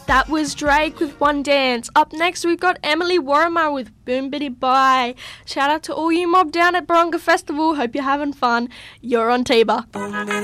That was Drake with One Dance. Up next, we've got Emily Warrimer with Boom Biddy Bye. Shout out to all you mob down at Barunga Festival. Hope you're having fun. You're on Tiba.